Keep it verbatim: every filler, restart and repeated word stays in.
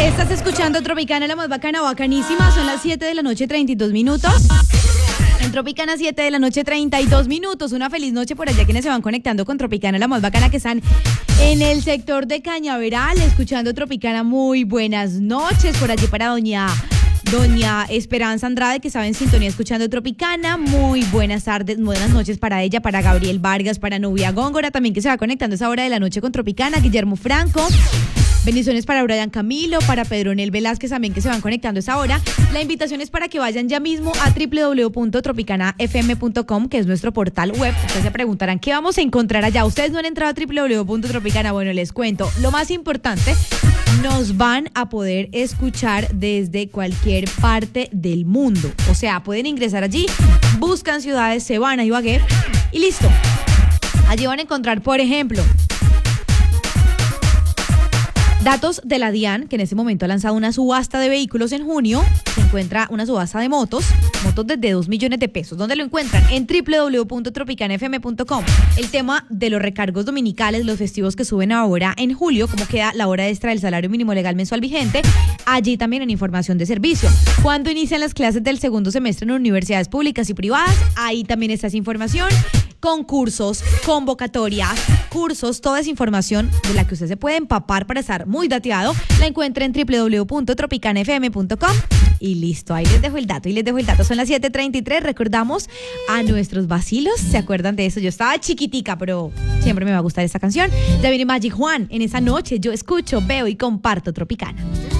Estás escuchando Tropicana, la más bacana, bacanísima. Son las siete de la noche, treinta y dos minutos. En Tropicana, siete de la noche, treinta y dos minutos. Una feliz noche por allá quienes se van conectando con Tropicana, la más bacana, que están en el sector de Cañaveral, escuchando Tropicana. Muy buenas noches por allí para doña... Doña Esperanza Andrade, que estaba en sintonía escuchando Tropicana. Muy buenas tardes, buenas noches para ella, para Gabriel Vargas, para Nubia Góngora, también que se va conectando a esa hora de la noche con Tropicana. Guillermo Franco. Bendiciones para Brian Camilo, para Pedronel Velázquez también, que se van conectando a esa hora. La invitación es para que vayan ya mismo a doble u doble u doble u punto tropicana f m punto com, que es nuestro portal web. Ustedes se preguntarán qué vamos a encontrar allá. Ustedes no han entrado a doble u doble u doble u punto tropicana. Bueno, les cuento. Lo más importante, nos van a poder escuchar desde cualquier parte del mundo. O sea, pueden ingresar allí, buscan ciudades, se van a Ibagué y listo. Allí van a encontrar, por ejemplo, datos de la DIAN, que en este momento ha lanzado una subasta de vehículos en junio. Se encuentra una subasta de motos, motos desde dos millones de pesos. ¿Dónde lo encuentran? En doble u doble u doble u punto tropicana f m punto com. El tema de los recargos dominicales, los festivos que suben ahora en julio, cómo queda la hora extra del salario mínimo legal mensual vigente. Allí también en información de servicio. ¿Cuándo inician las clases del segundo semestre en universidades públicas y privadas? Ahí también está esa información. Concursos, convocatorias, cursos, toda esa información de la que usted se puede empapar para estar muy dateado, la encuentra en doble u doble u doble u punto tropicana f m punto com. Y listo, ahí les dejo el dato, y les dejo el dato. Son las siete treinta y tres, recordamos a nuestros vacilos, ¿se acuerdan de eso? Yo estaba chiquitica, pero siempre me va a gustar esta canción. Ya viene Magic Juan, en esa noche yo escucho, veo y comparto Tropicana.